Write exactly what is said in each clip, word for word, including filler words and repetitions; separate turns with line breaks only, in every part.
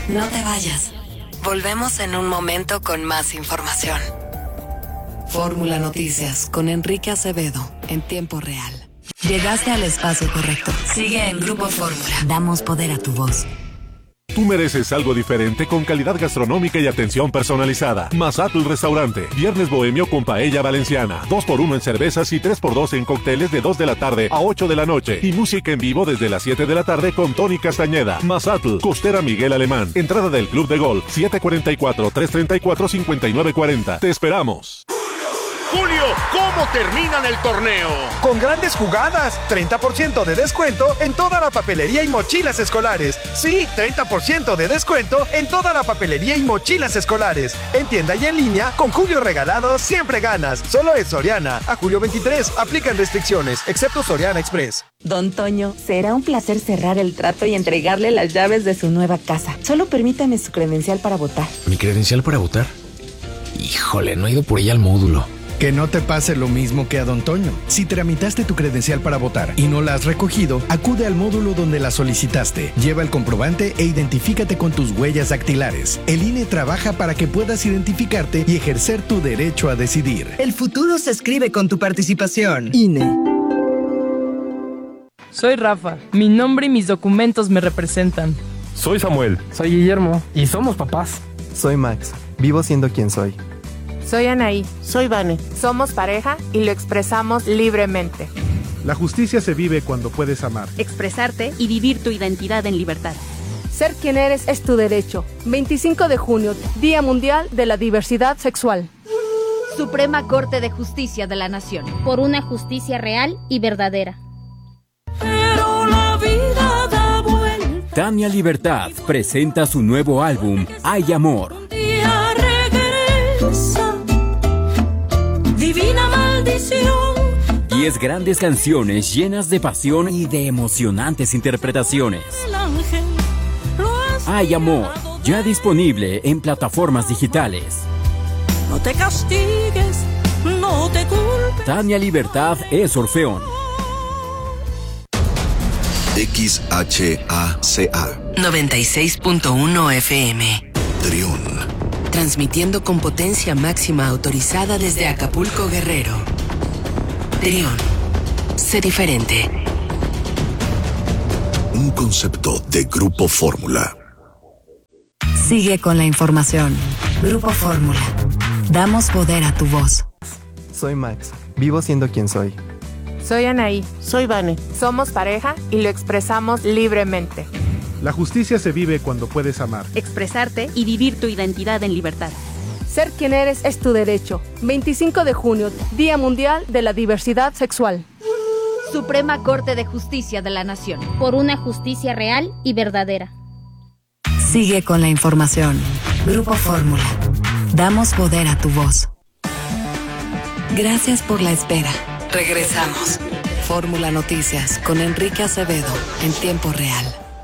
No te vayas. Volvemos en un momento con más información. Fórmula Noticias con Enrique Acevedo en tiempo real. Llegaste al espacio correcto. Sigue en Grupo Fórmula. Damos poder a tu voz.
Tú mereces algo diferente con calidad gastronómica y atención personalizada. Mazatl Restaurante. Viernes bohemio con paella valenciana. dos por uno en cervezas y tres por dos en cócteles de dos de la tarde a ocho de la noche. Y música en vivo desde las siete de la tarde con Tony Castañeda. Mazatl, Costera Miguel Alemán. Entrada del Club de Golf siete cuatro cuatro, tres tres cuatro, cinco nueve cuatro cero. Te esperamos.
Julio, ¿cómo terminan el torneo?
Con grandes jugadas, treinta por ciento de descuento en toda la papelería y mochilas escolares. Sí, treinta por ciento de descuento en toda la papelería y mochilas escolares. En tienda y en línea, con Julio regalado, siempre ganas. Solo es Soriana. A julio veintitrés, aplican restricciones, excepto Soriana Express.
Don Toño, será un placer cerrar el trato y entregarle las llaves de su nueva casa. Solo permítame su credencial para votar.
¿Mi credencial para votar? Híjole, no he ido por ella al módulo.
Que no te pase lo mismo que a Don Toño. Si tramitaste tu credencial para votar y no la has recogido, acude al módulo donde la solicitaste. Lleva el comprobante e identifícate con tus huellas dactilares. El I N E trabaja para que puedas identificarte y ejercer tu derecho a decidir.
El futuro se escribe con tu participación. I N E.
Soy Rafa. Mi nombre y mis documentos me representan.
Soy Samuel.
Soy Guillermo. Y somos papás.
Soy Max. Vivo siendo quien soy.
Soy Anaí.
Soy Vane.
Somos pareja y lo expresamos libremente.
La justicia se vive cuando puedes amar.
Expresarte y vivir tu identidad en libertad.
Ser quien eres es tu derecho. veinticinco de junio, Día Mundial de la Diversidad Sexual.
Suprema Corte de Justicia de la Nación.
Por una justicia real y verdadera.
Pero la vida da vuelta.
Tania Libertad presenta su nuevo álbum, Hay Amor.
Divina maldición.
Diez grandes canciones llenas de pasión y de emocionantes interpretaciones. Hay Amor, ya disponible en plataformas digitales.
No te castigues, no te culpes.
Tania Libertad es Orfeón.
X H A C A
noventa y seis punto uno F M.
Trión.
Transmitiendo con potencia máxima autorizada desde Acapulco, Guerrero. Trión. Sé diferente.
Un concepto de Grupo Fórmula.
Sigue con la información. Grupo Fórmula. Damos poder a tu voz.
Soy Max. Vivo siendo quien soy.
Soy Anaí.
Soy Vane.
Somos pareja y lo expresamos libremente.
La justicia se vive cuando puedes amar.
Expresarte y vivir tu identidad en libertad.
Ser quien eres es tu derecho. veinticinco de junio, Día Mundial de la Diversidad Sexual.
Suprema Corte de Justicia de la Nación.
Por una justicia real y verdadera.
Sigue con la información. Grupo Fórmula. Damos poder a tu voz. Gracias por la espera. Regresamos. Fórmula Noticias con Enrique Acevedo en tiempo real.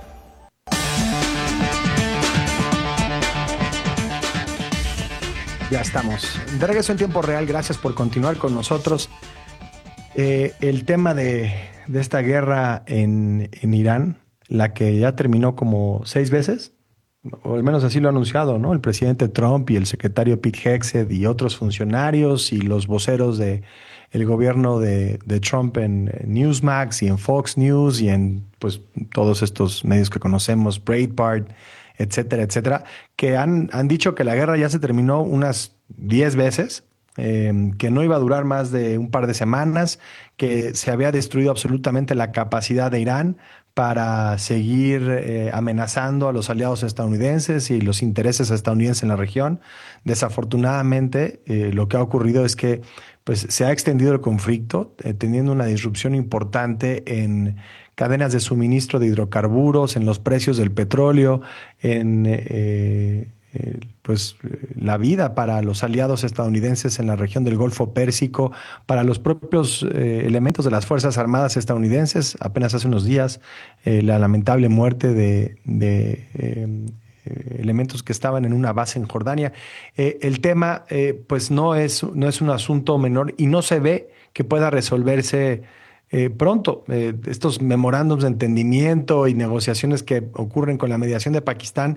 Ya estamos. De regreso en tiempo real, gracias por continuar con nosotros. Eh, el tema de, de esta guerra en, en Irán, la que ya terminó como seis veces, o al menos así lo ha anunciado, ¿no? El presidente Trump y el secretario Pete Hegseth y otros funcionarios y los voceros de el gobierno de, de Trump en, en Newsmax y en Fox News y en pues todos estos medios que conocemos, Breitbart, etcétera, etcétera, que han, han dicho que la guerra ya se terminó unas diez veces, eh, que no iba a durar más de un par de semanas, que se había destruido absolutamente la capacidad de Irán para seguir eh, amenazando a los aliados estadounidenses y los intereses estadounidenses en la región. Desafortunadamente, eh, lo que ha ocurrido es que pues, se ha extendido el conflicto, eh, teniendo una disrupción importante en cadenas de suministro de hidrocarburos, en los precios del petróleo, en eh, eh, pues, la vida para los aliados estadounidenses en la región del Golfo Pérsico, para los propios eh, elementos de las Fuerzas Armadas estadounidenses. Apenas hace unos días, eh, la lamentable muerte de, de eh, elementos que estaban en una base en Jordania. Eh, el tema eh, pues no es, no es un asunto menor y no se ve que pueda resolverse Eh, pronto. Eh, estos memorándums de entendimiento y negociaciones que ocurren con la mediación de Pakistán,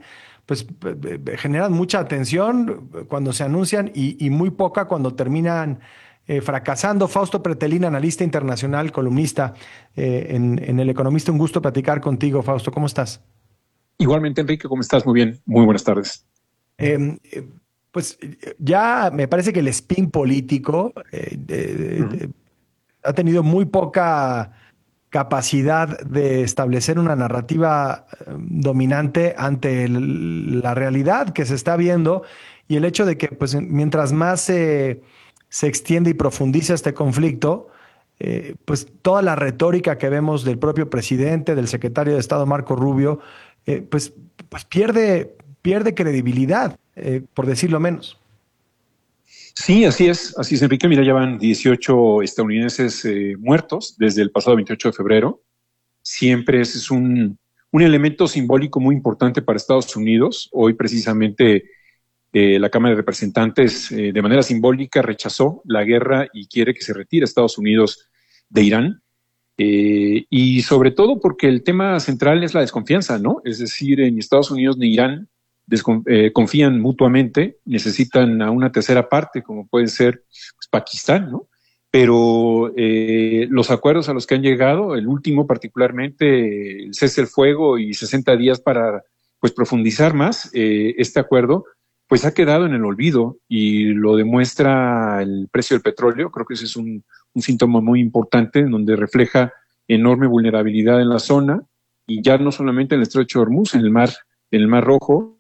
pues generan mucha atención cuando se anuncian y, y muy poca cuando terminan eh, fracasando. Fausto Pretelín, analista internacional, columnista eh, en, en El Economista. Un gusto platicar contigo, Fausto. ¿Cómo estás?
Igualmente, Enrique, ¿cómo estás? Muy bien. Muy buenas tardes.
Eh, pues ya me parece que el spin político eh, eh, uh-huh. eh, ha tenido muy poca capacidad de establecer una narrativa dominante ante el, la realidad que se está viendo y el hecho de que pues, mientras más se, se extiende y profundiza este conflicto, eh, pues toda la retórica que vemos del propio presidente, del secretario de Estado Marco Rubio, eh, pues, pues pierde, pierde credibilidad, eh, por decirlo menos.
Sí, así es, así es, Enrique. Mira, ya van dieciocho estadounidenses eh, muertos desde el pasado veintiocho de febrero. Siempre ese es un, un elemento simbólico muy importante para Estados Unidos. Hoy precisamente eh, la Cámara de Representantes eh, de manera simbólica rechazó la guerra y quiere que se retire Estados Unidos de Irán. Eh, y sobre todo porque el tema central es la desconfianza, ¿no? Es decir, ni Estados Unidos ni Irán Descon, eh, confían mutuamente, necesitan a una tercera parte, como puede ser pues, Pakistán, ¿no? Pero eh, los acuerdos a los que han llegado, el último particularmente, el cese el fuego y sesenta días para pues profundizar más eh, este acuerdo, pues ha quedado en el olvido y lo demuestra el precio del petróleo. Creo que ese es un, un síntoma muy importante en donde refleja enorme vulnerabilidad en la zona y ya no solamente en el estrecho de Hormuz, en el mar, en el mar Rojo.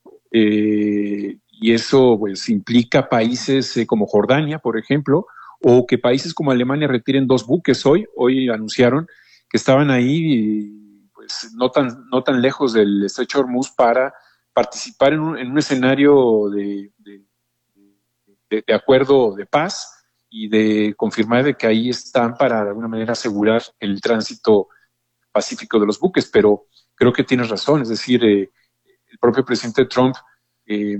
Eh, y eso pues implica países eh, como Jordania, por ejemplo, o que países como Alemania retiren dos buques hoy, hoy anunciaron que estaban ahí pues no tan, no tan lejos del estrecho de Hormuz para participar en un, en un escenario de, de, de, de acuerdo de paz y de confirmar de que ahí están para de alguna manera asegurar el tránsito pacífico de los buques, pero creo que tienes razón, es decir, eh, el propio presidente Trump, eh,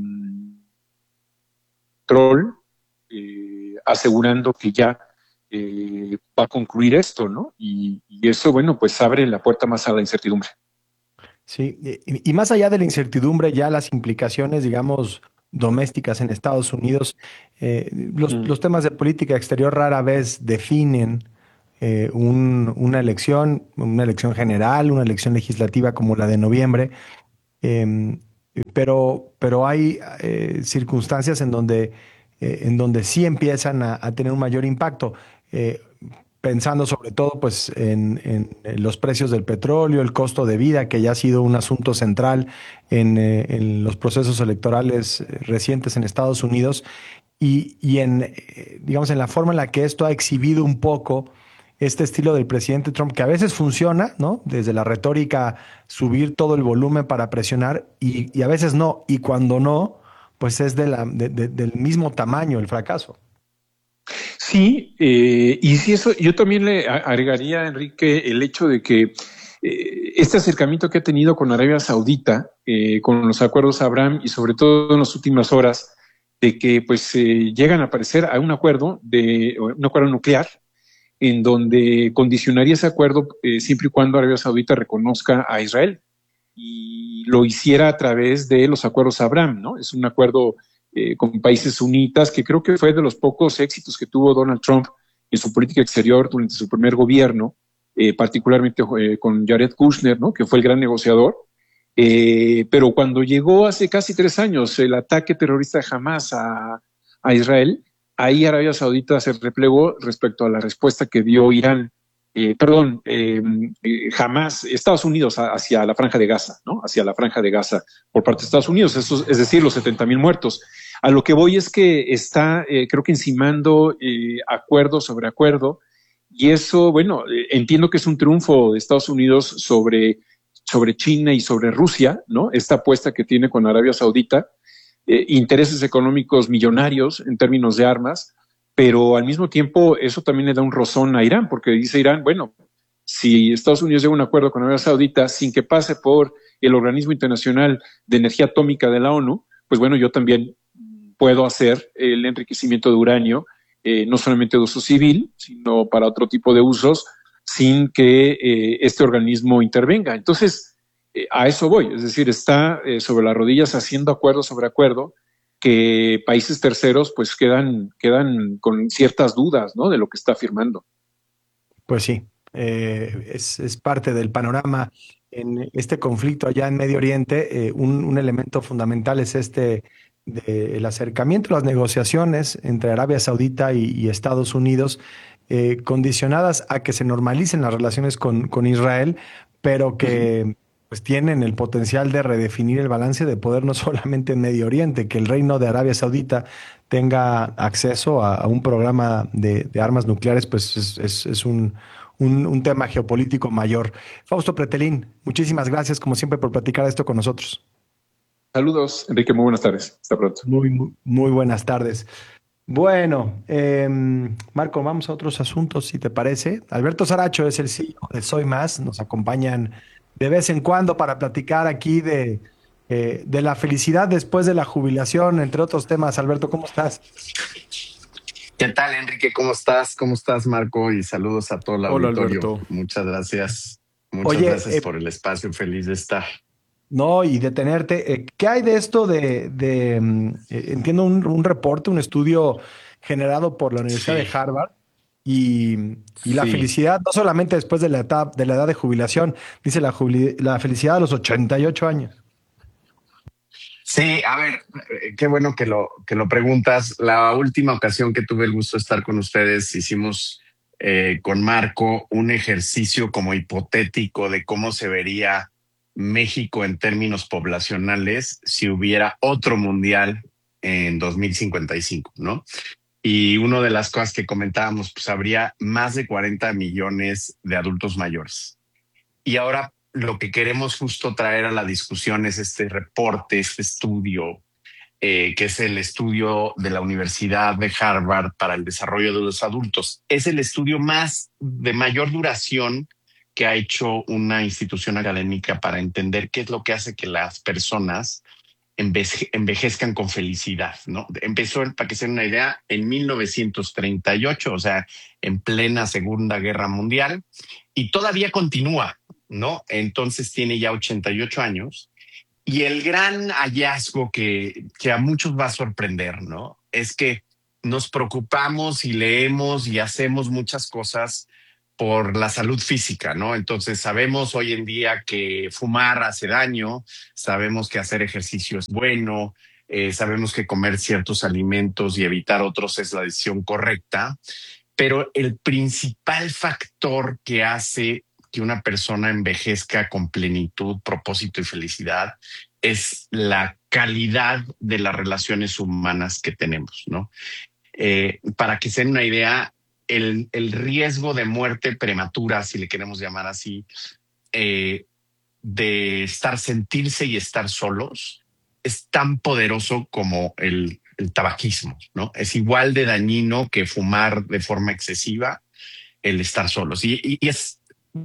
troll, eh, asegurando que ya eh, va a concluir esto, ¿no? Y, y eso, bueno, pues abre la puerta más a la incertidumbre.
Sí, y, y más allá de la incertidumbre, ya las implicaciones, digamos, domésticas en Estados Unidos, eh, los, mm. los temas de política exterior rara vez definen eh, un, una elección, una elección general, una elección legislativa como la de noviembre. Eh, pero, pero hay eh, circunstancias en donde, eh, en donde sí empiezan a, a tener un mayor impacto, eh, pensando sobre todo pues, en, en, en los precios del petróleo, el costo de vida, que ya ha sido un asunto central en, eh, en los procesos electorales recientes en Estados Unidos y, y en, eh, digamos, en la forma en la que esto ha exhibido un poco este estilo del presidente Trump, que a veces funciona, ¿no? Desde la retórica, subir todo el volumen para presionar y, y a veces no. Y cuando no, pues es de la, de, de, del mismo tamaño el fracaso.
Sí, eh, y si eso, yo también le agregaría, Enrique, el hecho de que eh, este acercamiento que ha tenido con Arabia Saudita, eh, con los acuerdos Abraham y sobre todo en las últimas horas, de que pues eh, llegan a aparecer a un acuerdo de un acuerdo nuclear, en donde condicionaría ese acuerdo eh, siempre y cuando Arabia Saudita reconozca a Israel y lo hiciera a través de los acuerdos Abraham, ¿no? Es un acuerdo eh, con países sunitas que creo que fue de los pocos éxitos que tuvo Donald Trump en su política exterior durante su primer gobierno, eh, particularmente eh, con Jared Kushner, ¿no? Que fue el gran negociador. Eh, pero cuando llegó hace casi tres años el ataque terrorista de Hamas a, a Israel, ahí Arabia Saudita se replegó respecto a la respuesta que dio Irán, eh, perdón, eh, eh, jamás Estados Unidos a, hacia la Franja de Gaza, ¿no? Hacia la Franja de Gaza por parte de Estados Unidos, eso, es decir, los setenta mil muertos. A lo que voy es que está, eh, creo que encimando eh, acuerdo sobre acuerdo, y eso, bueno, eh, entiendo que es un triunfo de Estados Unidos sobre, sobre China y sobre Rusia, ¿no? Esta apuesta que tiene con Arabia Saudita. Eh, intereses económicos millonarios en términos de armas, pero al mismo tiempo eso también le da un rozón a Irán, porque dice Irán, bueno, si Estados Unidos llega a un acuerdo con Arabia Saudita sin que pase por el Organismo Internacional de Energía Atómica de la ONU, pues bueno, yo también puedo hacer el enriquecimiento de uranio, eh, no solamente de uso civil, sino para otro tipo de usos, sin que eh, este organismo intervenga. Entonces, eh, a eso voy, es decir, está eh, sobre las rodillas haciendo acuerdo sobre acuerdo que países terceros pues quedan, quedan con ciertas dudas, ¿no?, de lo que está firmando.
Pues sí, eh, es, es parte del panorama en este conflicto allá en Medio Oriente. Eh, un, un elemento fundamental es este del acercamiento, las negociaciones entre Arabia Saudita y, y Estados Unidos, eh, condicionadas a que se normalicen las relaciones con, con Israel, pero que pues tienen el potencial de redefinir el balance de poder no solamente en Medio Oriente, que el reino de Arabia Saudita tenga acceso a, a un programa de, de armas nucleares, pues es, es, es un, un, un tema geopolítico mayor. Fausto Pretelín, muchísimas gracias como siempre por platicar esto con nosotros.
Saludos, Enrique, muy buenas tardes. Hasta pronto.
Muy, muy, muy buenas tardes. Bueno, eh, Marco, vamos a otros asuntos, si te parece. Alberto Saracho es el C E O de Soy Más. Nos acompañan de vez en cuando para platicar aquí de, eh, de la felicidad después de la jubilación, entre otros temas. Alberto, ¿cómo estás?
¿Qué tal, Enrique? ¿Cómo estás? ¿Cómo estás, Marco? Y saludos a todo el
Hola,
auditorio.
Alberto.
Muchas gracias. Muchas
Oye,
gracias
eh,
por el espacio. Feliz de estar.
No, y detenerte. Eh, ¿Qué hay de esto de, de mm, eh, entiendo, un, un reporte, un estudio generado por la Universidad
Sí.
de Harvard y, y la
Sí.
felicidad, no solamente después de la, etapa, de la edad de jubilación, dice la, jubili- la felicidad a los ochenta y ocho años?
Sí, a ver, eh, qué bueno que lo, que lo preguntas. La última ocasión que tuve el gusto de estar con ustedes, hicimos eh, con Marco un ejercicio como hipotético de cómo se vería México en términos poblacionales si hubiera otro mundial en dos mil cincuenta y cinco, ¿no? Y una de las cosas que comentábamos, pues habría más de cuarenta millones de adultos mayores. Y ahora lo que queremos justo traer a la discusión es este reporte, este estudio, eh, que es el estudio de la Universidad de Harvard para el desarrollo de los adultos. Es el estudio más de mayor duración que ha hecho una institución académica para entender qué es lo que hace que las personas enveje- envejezcan con felicidad, ¿no? Empezó, para que se den una idea, en mil novecientos treinta y ocho, o sea, en plena Segunda Guerra Mundial, y todavía continúa, ¿no? Entonces tiene ya ochenta y ocho años. Y el gran hallazgo que, que a muchos va a sorprender, ¿no?, es que nos preocupamos y leemos y hacemos muchas cosas por la salud física, ¿no? Entonces sabemos hoy en día que fumar hace daño, sabemos que hacer ejercicio es bueno, eh, sabemos que comer ciertos alimentos y evitar otros es la decisión correcta, pero el principal factor que hace que una persona envejezca con plenitud, propósito y felicidad es la calidad de las relaciones humanas que tenemos, ¿no? Eh, para que se den una idea, el, el riesgo de muerte prematura, si le queremos llamar así, eh, de estar, sentirse y estar solos, es tan poderoso como el, el tabaquismo, ¿no? Es igual de dañino que fumar de forma excesiva el estar solos. Y, y, y es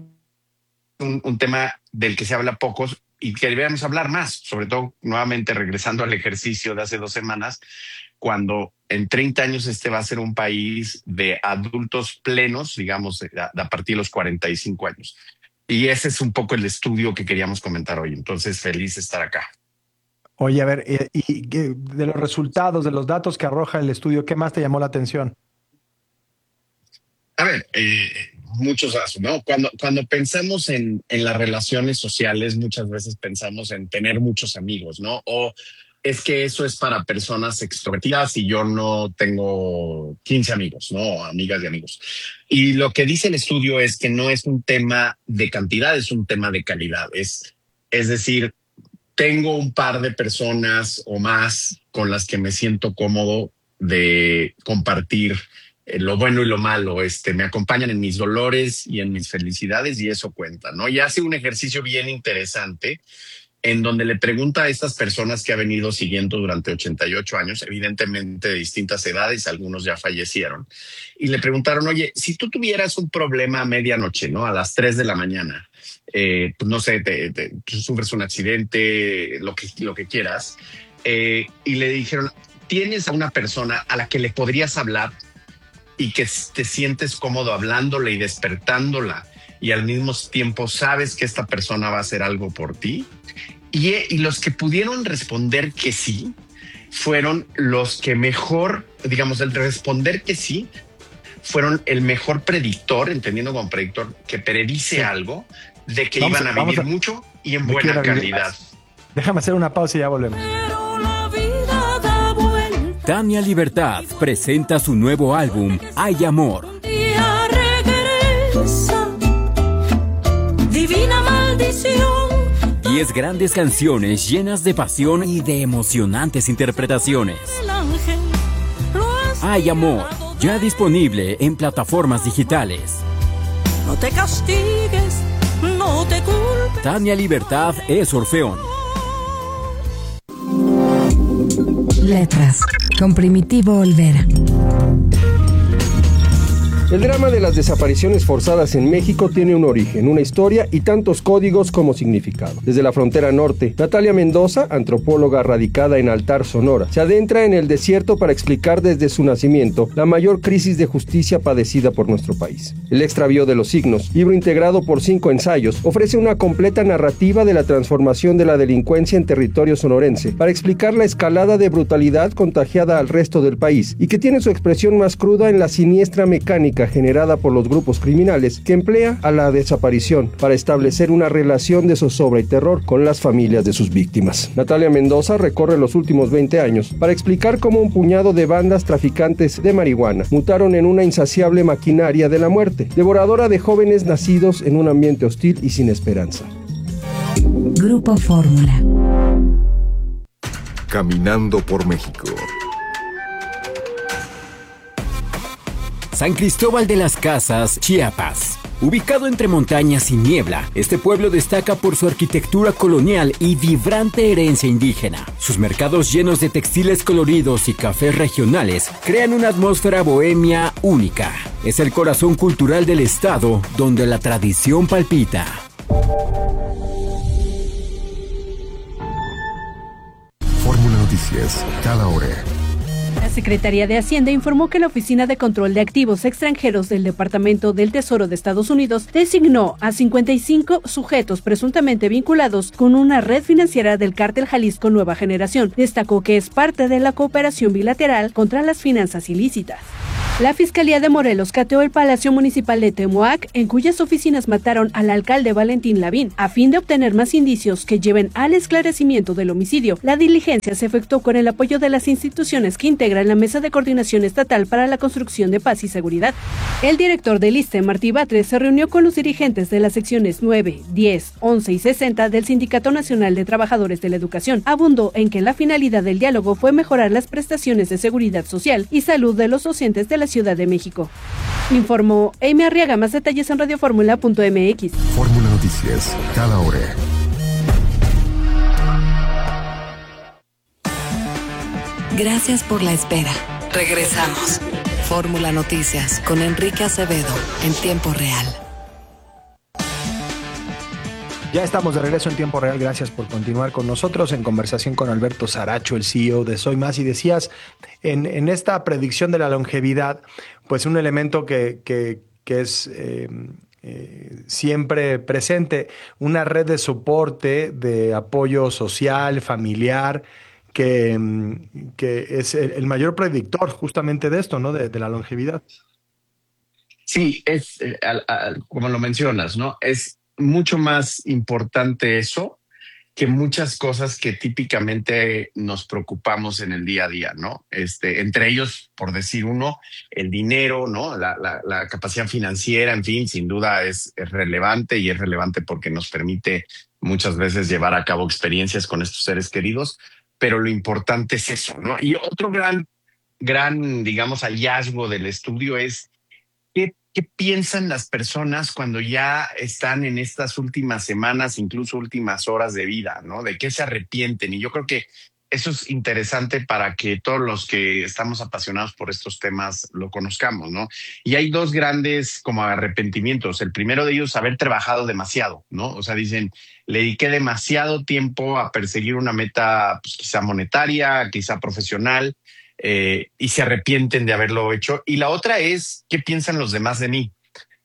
un, un tema del que se habla poco y que deberíamos hablar más, sobre todo nuevamente regresando al ejercicio de hace dos semanas, cuando en treinta años este va a ser un país de adultos plenos, digamos, a, a partir de los cuarenta y cinco años. Y ese es un poco el estudio que queríamos comentar hoy. Entonces, feliz de estar acá.
Oye, a ver, y, y de los resultados, de los datos que arroja el estudio, ¿qué más te llamó la atención?
A ver, eh, muchos casos, ¿no? Cuando, cuando pensamos en, en las relaciones sociales, muchas veces pensamos en tener muchos amigos, ¿no? O es que eso es para personas extrovertidas y yo no tengo quince amigos, ¿no? Amigas y amigos. Y lo que dice el estudio es que no es un tema de cantidad, es un tema de calidad. Es, es decir, tengo un par de personas o más con las que me siento cómodo de compartir eh, lo bueno y lo malo. Este, me acompañan en mis dolores y en mis felicidades y eso cuenta, ¿no? Y hace un ejercicio bien interesante en donde le pregunta a estas personas que ha venido siguiendo durante ochenta y ocho años, evidentemente de distintas edades, algunos ya fallecieron, y le preguntaron, oye, si tú tuvieras un problema a medianoche, ¿no? A las tres de la mañana, eh, pues no sé, te, te, tú sufres un accidente, lo que, lo que quieras, eh, y le dijeron, ¿tienes a una persona a la que le podrías hablar y que te sientes cómodo hablándole y despertándola y al mismo tiempo sabes que esta persona va a hacer algo por ti. Y, y los que pudieron responder que sí fueron los que mejor, digamos, el responder que sí fueron el mejor predictor, entendiendo como predictor, que predice sí. algo de que vamos, iban a vivir a, mucho y en buena calidad.
Déjame hacer una pausa y ya volvemos.
Tania Libertad presenta su nuevo álbum, Hay Amor.
Divina maldición.
Diez grandes canciones llenas de pasión y de emocionantes interpretaciones. Hay Amor, ya disponible en plataformas digitales.
No te castigues, no te culpes.
Tania Libertad es Orfeón.
Letras, con Primitivo Olvera.
El drama de las desapariciones forzadas en México tiene un origen, una historia y tantos códigos como significado. Desde la frontera norte, Natalia Mendoza, antropóloga radicada en Altar, Sonora, se adentra en el desierto para explicar desde su nacimiento la mayor crisis de justicia padecida por nuestro país. El extravío de los signos, libro integrado por cinco ensayos, ofrece una completa narrativa de la transformación de la delincuencia en territorio sonorense para explicar la escalada de brutalidad contagiada al resto del país y que tiene su expresión más cruda en la siniestra mecánica generada por los grupos criminales que emplea a la desaparición para establecer una relación de zozobra y terror con las familias de sus víctimas. Natalia Mendoza recorre los últimos veinte años para explicar cómo un puñado de bandas traficantes de marihuana mutaron en una insaciable maquinaria de la muerte, devoradora de jóvenes nacidos en un ambiente hostil y sin esperanza.
Grupo Fórmula.
Caminando por México.
San Cristóbal de las Casas, Chiapas. Ubicado entre montañas y niebla, este pueblo destaca por su arquitectura colonial y vibrante herencia indígena. Sus mercados llenos de textiles coloridos y cafés regionales crean una atmósfera bohemia única. Es el corazón cultural del estado, donde la tradición palpita.
Fórmula Noticias, cada hora.
La Secretaría de Hacienda informó que la Oficina de Control de Activos Extranjeros del Departamento del Tesoro de Estados Unidos designó a cincuenta y cinco sujetos presuntamente vinculados con una red financiera del Cártel Jalisco Nueva Generación. Destacó que es parte de la cooperación bilateral contra las finanzas ilícitas. La Fiscalía de Morelos cateó el Palacio Municipal de Temoac, en cuyas oficinas mataron al alcalde Valentín Lavín. A fin de obtener más indicios que lleven al esclarecimiento del homicidio, la diligencia se efectuó con el apoyo de las instituciones que integran la Mesa de Coordinación Estatal para la Construcción de Paz y Seguridad. El director del ISSSTE, Martí Batres, se reunió con los dirigentes de las secciones nueve, diez, once y sesenta del Sindicato Nacional de Trabajadores de la Educación. Abundó en que la finalidad del diálogo fue mejorar las prestaciones de seguridad social y salud de los docentes de la Ciudad de México. Informó Amy Arriaga. Más detalles en radioformula punto m x.
Fórmula Noticias, cada hora.
Gracias por la espera. Regresamos. Fórmula Noticias con Enrique Acevedo en tiempo real.
Ya estamos de regreso en tiempo real. Gracias por continuar con nosotros en conversación con Alberto Saracho, el C E O de Soy Más. Y decías, en, en esta predicción de la longevidad, pues un elemento que, que, que es eh, eh, siempre presente, una red de soporte, de apoyo social, familiar, que, que es el, el mayor predictor justamente de esto, ¿no? De, de la longevidad.
Sí, es eh, al, al, como lo mencionas, ¿no? Es mucho más importante eso que muchas cosas que típicamente nos preocupamos en el día a día, ¿no? Este, entre ellos, por decir uno, el dinero, ¿no? La, la, la capacidad financiera, en fin, sin duda es, es relevante y es relevante porque nos permite muchas veces llevar a cabo experiencias con estos seres queridos, pero lo importante es eso, ¿no? Y otro gran, gran, digamos, hallazgo del estudio es qué ¿Qué piensan las personas cuando ya están en estas últimas semanas, incluso últimas horas de vida, ¿no? ¿De qué se arrepienten? Y yo creo que eso es interesante para que todos los que estamos apasionados por estos temas lo conozcamos, ¿no? Y hay dos grandes como arrepentimientos. El primero de ellos, haber trabajado demasiado, ¿no? O sea, dicen, le dediqué demasiado tiempo a perseguir una meta, pues quizá monetaria, quizá profesional, Eh, y se arrepienten de haberlo hecho. Y la otra es, ¿qué piensan los demás de mí?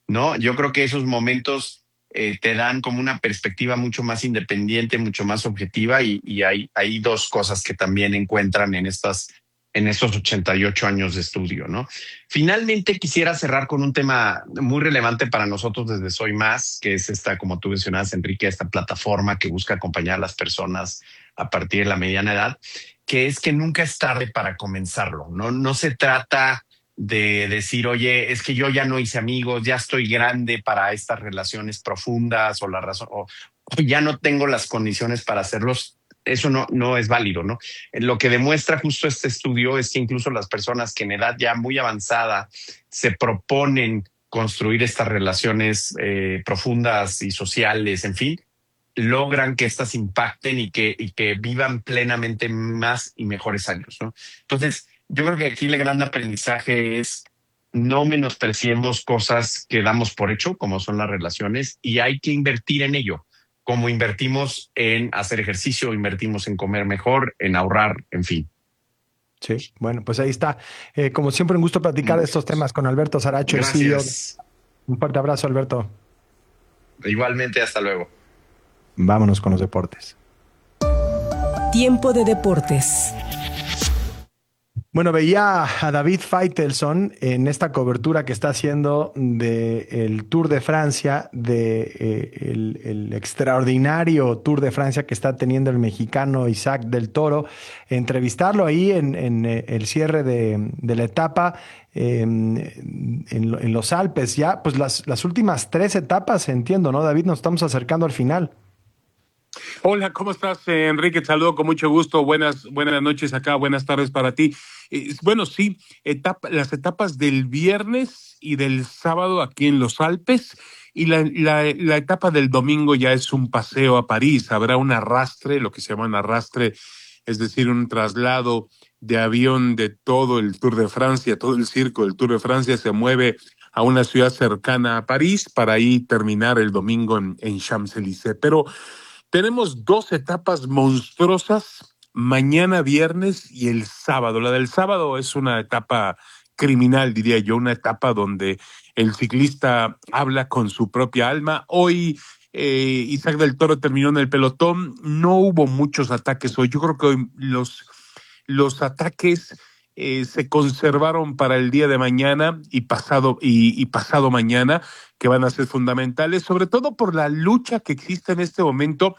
¿no? Yo creo que esos momentos eh, te dan como una perspectiva mucho más independiente, mucho más objetiva y, y hay, hay dos cosas que también encuentran en estas en estos ochenta y ocho años de estudio, ¿no? Finalmente quisiera cerrar con un tema muy relevante para nosotros desde Soy Más, que es esta, como tú mencionabas, Enrique, esta plataforma que busca acompañar a las personas a partir de la mediana edad, que es que nunca es tarde para comenzarlo, ¿no? No se trata de decir, oye, es que yo ya no hice amigos, ya estoy grande para estas relaciones profundas o la razón, o, o ya no tengo las condiciones para hacerlos. Eso no, no es válido, ¿no? Lo que demuestra justo este estudio es que incluso las personas que en edad ya muy avanzada se proponen construir estas relaciones eh, profundas y sociales, en fin, logran que estas impacten y que, y que vivan plenamente más y mejores años, ¿no? Entonces, yo creo que aquí el gran aprendizaje es no menospreciemos cosas que damos por hecho, como son las relaciones, y hay que invertir en ello. Como invertimos en hacer ejercicio, invertimos en comer mejor, en ahorrar, en fin.
Sí, bueno, pues ahí está. Eh, como siempre, un gusto platicar de estos temas con Alberto Saracho.
Gracias.
Un fuerte abrazo, Alberto.
Igualmente, hasta luego.
Vámonos con los deportes.
Tiempo de deportes.
Bueno, veía a David Faitelson en esta cobertura que está haciendo del Tour de Francia, de eh, el, el extraordinario Tour de Francia que está teniendo el mexicano Isaac del Toro. Entrevistarlo ahí en, en eh, el cierre de, de la etapa eh, en, en los Alpes. Ya, pues las, las últimas tres etapas, entiendo, ¿no, David? Nos estamos acercando al final.
Hola, ¿cómo estás, eh, Enrique? Te saludo con mucho gusto. Buenas, buenas noches acá, buenas tardes para ti. Eh, bueno, sí, etapa, las etapas del viernes y del sábado aquí en los Alpes y la, la, la etapa del domingo ya es un paseo a París. Habrá un arrastre, lo que se llama un arrastre, es decir, un traslado de avión de todo el Tour de Francia, todo el circo del Tour de Francia se mueve a una ciudad cercana a París para ahí terminar el domingo en, en Champs-Élysées. Pero tenemos dos etapas monstruosas, mañana viernes y el sábado. La del sábado es una etapa criminal, diría yo, una etapa donde el ciclista habla con su propia alma. Hoy eh, Isaac del Toro terminó en el pelotón, no hubo muchos ataques hoy. Yo creo que hoy los, los ataques eh, se conservaron para el día de mañana y pasado, y, y pasado mañana, que van a ser fundamentales, sobre todo por la lucha que existe en este momento,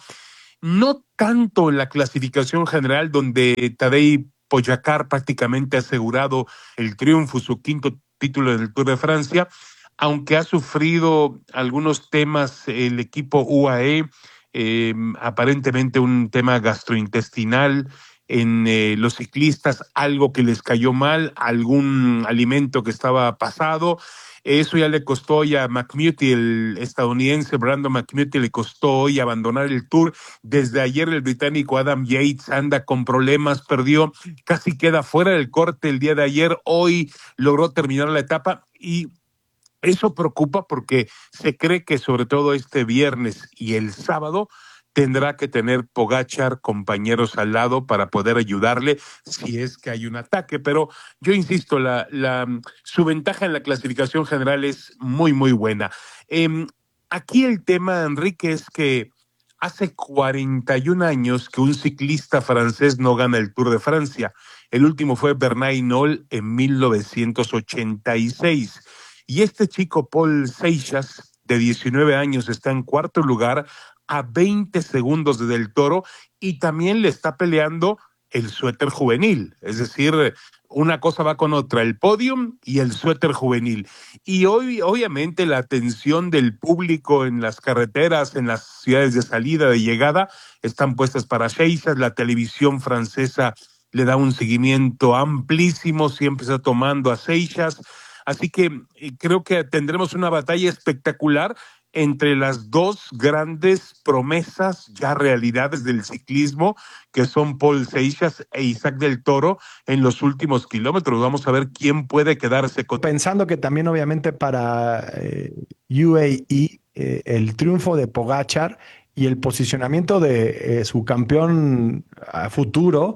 no tanto en la clasificación general, donde Tadej Pogačar prácticamente ha asegurado el triunfo, su quinto título en el Tour de Francia, aunque ha sufrido algunos temas el equipo U A E, eh, aparentemente un tema gastrointestinal en eh, los ciclistas, algo que les cayó mal, algún alimento que estaba pasado. Eso ya le costó hoy a McNulty, el estadounidense Brandon McNulty, le costó hoy abandonar el Tour. Desde ayer el británico Adam Yates anda con problemas, perdió, casi queda fuera del corte el día de ayer. Hoy logró terminar la etapa y eso preocupa porque se cree que sobre todo este viernes y el sábado tendrá que tener Pogačar compañeros al lado para poder ayudarle si es que hay un ataque. Pero yo insisto, la, la, su ventaja en la clasificación general es muy, muy buena. Eh, aquí el tema, Enrique, es que hace cuarenta y un años que un ciclista francés no gana el Tour de Francia. El último fue Bernard Hinault en mil novecientos ochenta y seis. Y este chico, Paul Seixas, de diecinueve años, está en cuarto lugar, a veinte segundos de Del Toro, y también le está peleando el suéter juvenil. Es decir, una cosa va con otra, el podium y el suéter juvenil. Y hoy, obviamente, la atención del público en las carreteras, en las ciudades de salida, de llegada, están puestas para Seixas. La televisión francesa le da un seguimiento amplísimo, siempre está tomando a Seixas. Así que creo que tendremos una batalla espectacular entre las dos grandes promesas, ya realidades del ciclismo, que son Paul Seixas e Isaac del Toro en los últimos kilómetros. Vamos a ver quién puede quedarse con...
Pensando que también obviamente para eh, U A E eh, el triunfo de Pogačar y el posicionamiento de eh, su campeón a futuro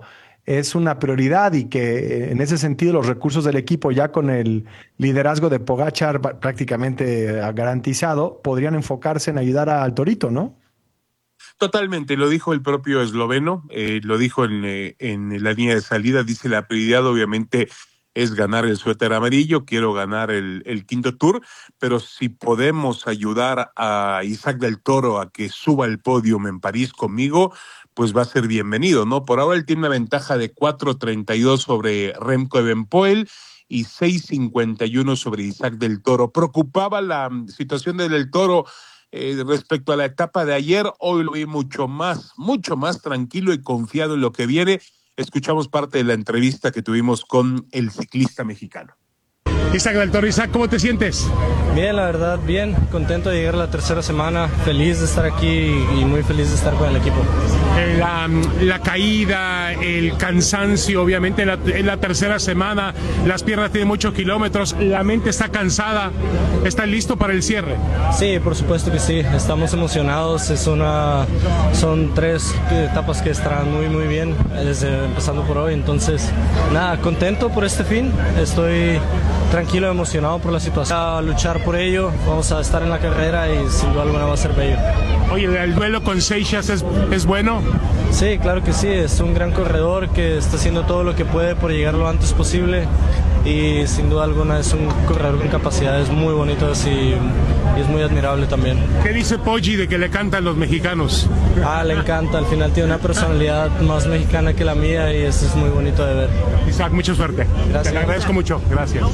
es una prioridad y que en ese sentido los recursos del equipo, ya con el liderazgo de Pogačar prácticamente garantizado, podrían enfocarse en ayudar al Torito, ¿no?
Totalmente, lo dijo el propio esloveno, eh, lo dijo en, eh, en la línea de salida, dice la prioridad obviamente es ganar el suéter amarillo, quiero ganar el, el quinto tour, pero si podemos ayudar a Isaac del Toro a que suba al podio en París conmigo, pues va a ser bienvenido, ¿no? Por ahora él tiene una ventaja de cuatro treinta y dos sobre Remco Evenepoel y seis cincuenta y uno sobre Isaac del Toro. Preocupaba la situación de del Toro eh, respecto a la etapa de ayer, hoy lo vi mucho más, mucho más tranquilo y confiado en lo que viene. Escuchamos parte de la entrevista que tuvimos con el ciclista mexicano.
Isaac del Toro, Isaac, ¿cómo te sientes?
Bien, la verdad, bien, contento de llegar a la tercera semana, feliz de estar aquí y muy feliz de estar con el equipo.
Eh, la, la caída, el cansancio, obviamente en la, en la tercera semana, las piernas tienen muchos kilómetros, la mente está cansada, ¿estás listo para el cierre?
Sí, por supuesto que sí, estamos emocionados, es una, son tres etapas que estarán muy muy bien, desde empezando por hoy, entonces nada, contento por este fin, estoy tranquilo, emocionado por la situación, a luchar por ello, vamos a estar en la carrera y sin duda alguna va a ser bello.
Oye, ¿el duelo con Seixas es, es bueno?
Sí, claro que sí, es un gran corredor que está haciendo todo lo que puede por llegar lo antes posible y sin duda alguna es un corredor con capacidades muy bonitas y, y es muy admirable también.
¿Qué dice Poggi de que le cantan los mexicanos?
Ah, le encanta, al final tiene una personalidad más mexicana que la mía y eso es muy bonito de ver.
Isaac, mucha suerte.
Gracias.
Te lo agradezco mucho, gracias.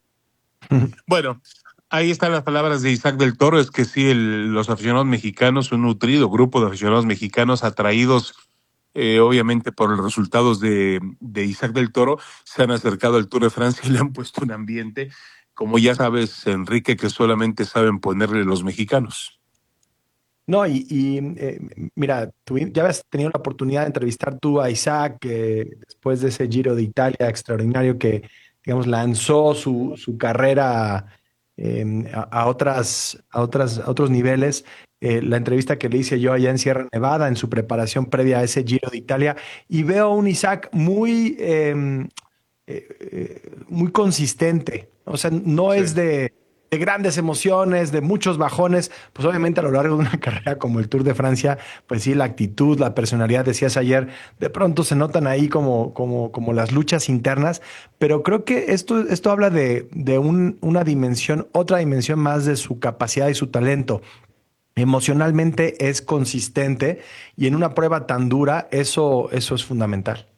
Bueno, ahí están las palabras de Isaac del Toro, es que sí, el, los aficionados mexicanos, un nutrido grupo de aficionados mexicanos atraídos eh, obviamente por los resultados de, de Isaac del Toro, se han acercado al Tour de Francia y le han puesto un ambiente, como ya sabes, Enrique, que solamente saben ponerle los mexicanos.
No, y, y eh, mira, tú ya habías tenido la oportunidad de entrevistar tú a Isaac eh, después de ese Giro de Italia extraordinario que, digamos, lanzó su, su carrera eh, a, a, otras, a, otras, a otros niveles. Eh, la entrevista que le hice yo allá en Sierra Nevada, en su preparación previa a ese Giro de Italia, y veo a un Isaac muy, eh, eh, muy consistente. O sea, no sí. es de, de grandes emociones, de muchos bajones. Pues obviamente a lo largo de una carrera como el Tour de Francia, pues sí, la actitud, la personalidad, decías ayer, de pronto se notan ahí como, como, como las luchas internas, pero creo que esto, esto habla de, de un, una dimensión, otra dimensión más de su capacidad y su talento. Emocionalmente es consistente y en una prueba tan dura eso, eso es fundamental.